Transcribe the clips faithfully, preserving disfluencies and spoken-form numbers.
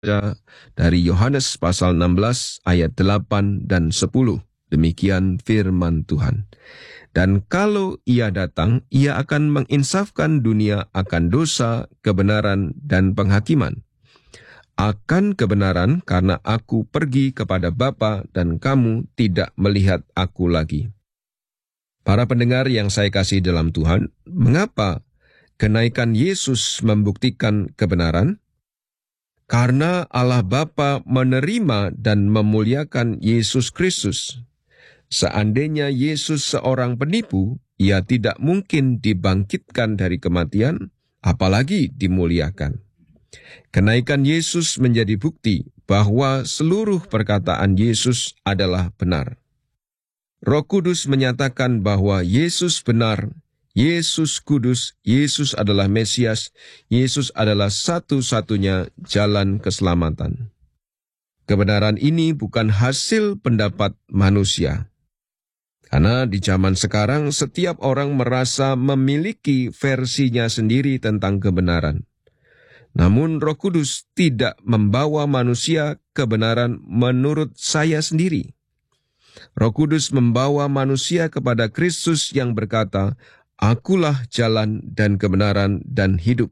Dari Yohanes pasal enam belas ayat delapan dan sepuluh. Demikian firman Tuhan. Dan kalau ia datang, ia akan menginsafkan dunia akan dosa, kebenaran, dan penghakiman. Akan kebenaran karena aku pergi kepada Bapa dan kamu tidak melihat aku lagi. Para pendengar yang saya kasih dalam Tuhan, mengapa kenaikan Yesus membuktikan kebenaran? Karena Allah Bapa menerima dan memuliakan Yesus Kristus. Seandainya Yesus seorang penipu, ia tidak mungkin dibangkitkan dari kematian, apalagi dimuliakan. Kenaikan Yesus menjadi bukti bahwa seluruh perkataan Yesus adalah benar. Roh Kudus menyatakan bahwa Yesus benar, Yesus kudus, Yesus adalah Mesias, Yesus adalah satu-satunya jalan keselamatan. Kebenaran ini bukan hasil pendapat manusia. Karena di zaman sekarang setiap orang merasa memiliki versinya sendiri tentang kebenaran. Namun Roh Kudus tidak membawa manusia kebenaran menurut saya sendiri. Roh Kudus membawa manusia kepada Kristus yang berkata, Akulah jalan dan kebenaran dan hidup.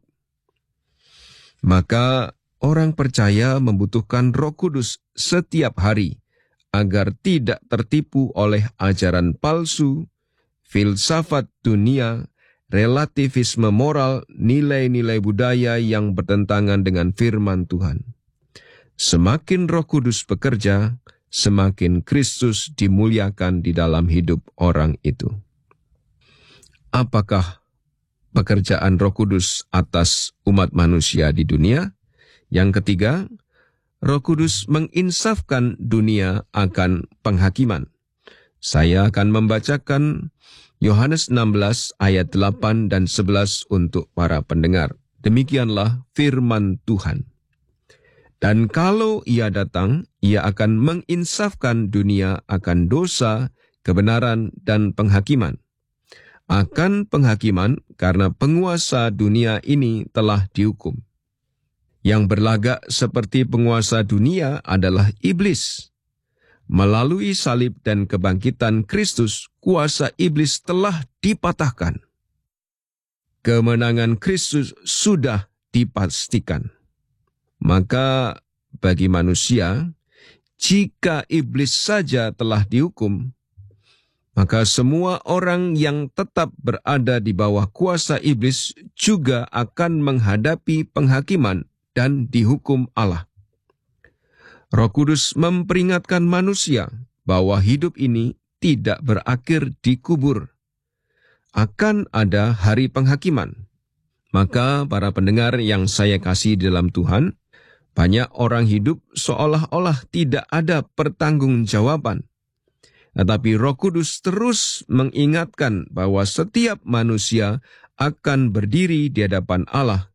Maka orang percaya membutuhkan Roh Kudus setiap hari agar tidak tertipu oleh ajaran palsu, filsafat dunia, relativisme moral, nilai-nilai budaya yang bertentangan dengan firman Tuhan. Semakin Roh Kudus bekerja, semakin Kristus dimuliakan di dalam hidup orang itu. Apakah pekerjaan Roh Kudus atas umat manusia di dunia? Yang ketiga, Roh Kudus menginsafkan dunia akan penghakiman. Saya akan membacakan Yohanes enam belas ayat delapan dan sebelas untuk para pendengar. Demikianlah firman Tuhan. Dan kalau ia datang, ia akan menginsafkan dunia akan dosa, kebenaran, dan penghakiman. Akan penghakiman karena penguasa dunia ini telah dihukum. Yang berlagak seperti penguasa dunia adalah iblis. Melalui salib dan kebangkitan Kristus, kuasa iblis telah dipatahkan. Kemenangan Kristus sudah dipastikan. Maka bagi manusia, jika iblis saja telah dihukum, maka semua orang yang tetap berada di bawah kuasa iblis juga akan menghadapi penghakiman dan dihukum Allah. Roh Kudus memperingatkan manusia bahwa hidup ini tidak berakhir di kubur. Akan ada hari penghakiman. Maka para pendengar yang saya kasih dalam Tuhan, banyak orang hidup seolah-olah tidak ada pertanggungjawaban. Tetapi Roh Kudus terus mengingatkan bahwa setiap manusia akan berdiri di hadapan Allah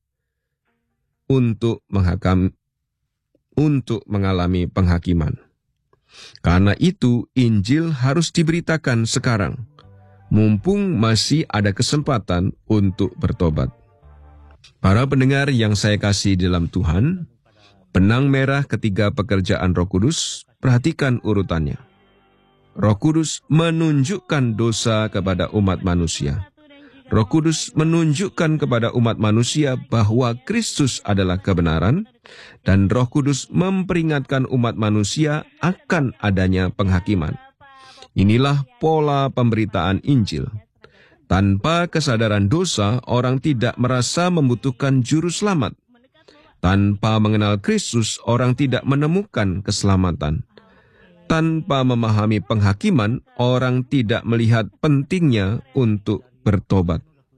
untuk menghakam, untuk mengalami penghakiman. Karena itu Injil harus diberitakan sekarang, mumpung masih ada kesempatan untuk bertobat. Para pendengar yang saya kasih dalam Tuhan, benang merah ketiga pekerjaan Roh Kudus, perhatikan urutannya. Roh Kudus menunjukkan dosa kepada umat manusia. Roh Kudus menunjukkan kepada umat manusia bahwa Kristus adalah kebenaran, dan Roh Kudus memperingatkan umat manusia akan adanya penghakiman. Inilah pola pemberitaan Injil. Tanpa kesadaran dosa, orang tidak merasa membutuhkan juru selamat. Tanpa mengenal Kristus, orang tidak menemukan keselamatan. Tanpa memahami penghakiman, orang tidak melihat pentingnya untuk bertobat.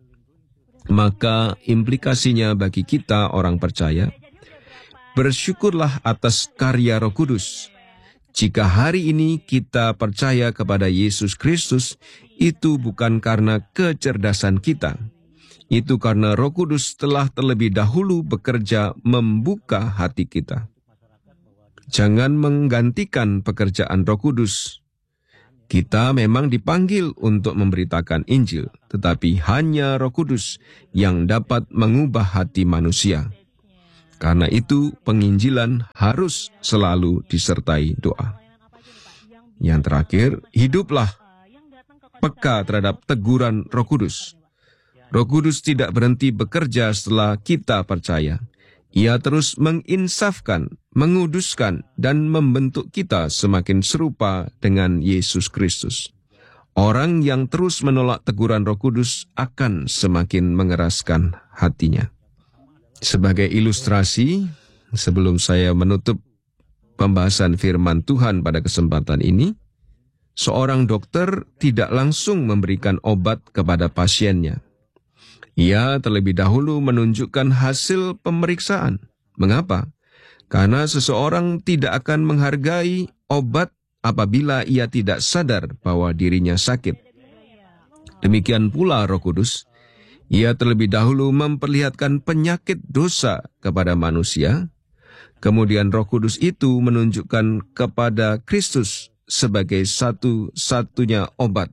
Maka implikasinya bagi kita orang percaya, bersyukurlah atas karya Roh Kudus. Jika hari ini kita percaya kepada Yesus Kristus, itu bukan karena kecerdasan kita. Itu karena Roh Kudus telah terlebih dahulu bekerja membuka hati kita. Jangan menggantikan pekerjaan Roh Kudus. Kita memang dipanggil untuk memberitakan Injil, tetapi hanya Roh Kudus yang dapat mengubah hati manusia. Karena itu penginjilan harus selalu disertai doa. Yang terakhir, hiduplah peka terhadap teguran Roh Kudus. Roh Kudus tidak berhenti bekerja setelah kita percaya. Ia terus menginsafkan, menguduskan, dan membentuk kita semakin serupa dengan Yesus Kristus. Orang yang terus menolak teguran Roh Kudus akan semakin mengeraskan hatinya. Sebagai ilustrasi, sebelum saya menutup pembahasan firman Tuhan pada kesempatan ini, seorang dokter tidak langsung memberikan obat kepada pasiennya. Ia terlebih dahulu menunjukkan hasil pemeriksaan. Mengapa? Karena seseorang tidak akan menghargai obat apabila ia tidak sadar bahwa dirinya sakit. Demikian pula Roh Kudus, ia terlebih dahulu memperlihatkan penyakit dosa kepada manusia, kemudian Roh Kudus itu menunjukkan kepada Kristus sebagai satu-satunya obat.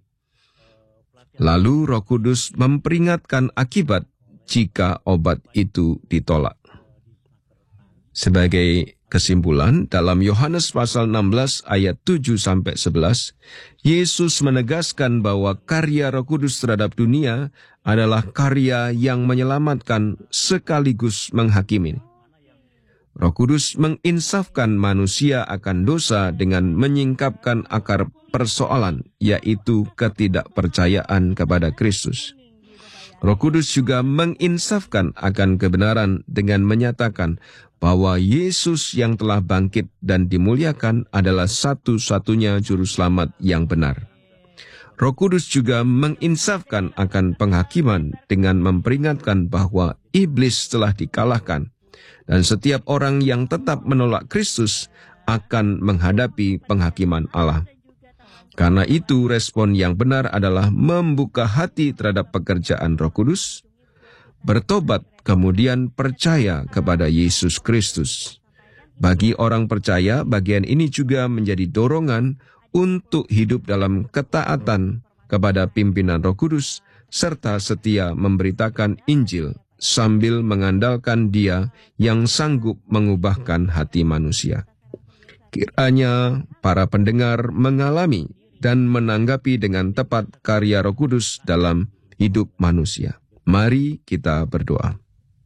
Lalu Roh Kudus memperingatkan akibat jika obat itu ditolak. Sebagai kesimpulan, dalam Yohanes pasal enam belas ayat tujuh sampai sebelas, Yesus menegaskan bahwa karya Roh Kudus terhadap dunia adalah karya yang menyelamatkan sekaligus menghakimi. Roh Kudus menginsafkan manusia akan dosa dengan menyingkapkan akar persoalan, yaitu ketidakpercayaan kepada Kristus. Roh Kudus juga menginsafkan akan kebenaran dengan menyatakan bahwa Yesus yang telah bangkit dan dimuliakan adalah satu-satunya juru selamat yang benar. Roh Kudus juga menginsafkan akan penghakiman dengan memperingatkan bahwa iblis telah dikalahkan dan setiap orang yang tetap menolak Kristus akan menghadapi penghakiman Allah. Karena itu respon yang benar adalah membuka hati terhadap pekerjaan Roh Kudus, bertobat, kemudian percaya kepada Yesus Kristus. Bagi orang percaya, bagian ini juga menjadi dorongan untuk hidup dalam ketaatan kepada pimpinan Roh Kudus, serta setia memberitakan Injil sambil mengandalkan Dia yang sanggup mengubahkan hati manusia. Kiranya para pendengar mengalami dan menanggapi dengan tepat karya Roh Kudus dalam hidup manusia. Mari kita berdoa.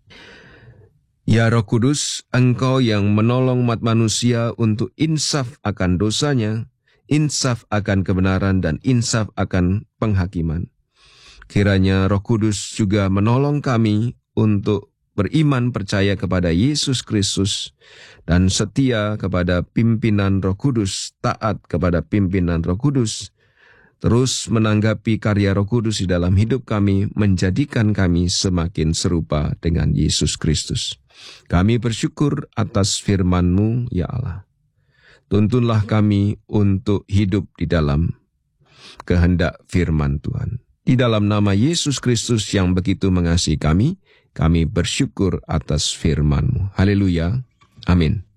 Ya Roh Kudus, Engkau yang menolong umat manusia untuk insaf akan dosanya, insaf akan kebenaran, dan insaf akan penghakiman. Kiranya Roh Kudus juga menolong kami untuk beriman percaya kepada Yesus Kristus dan setia kepada pimpinan Roh Kudus, taat kepada pimpinan Roh Kudus, terus menanggapi karya Roh Kudus di dalam hidup kami, menjadikan kami semakin serupa dengan Yesus Kristus. Kami bersyukur atas firman-Mu, ya Allah. Tuntunlah kami untuk hidup di dalam kehendak firman Tuhan. Di dalam nama Yesus Kristus yang begitu mengasihi kami, kami bersyukur atas firman-Mu. Haleluya. Amin.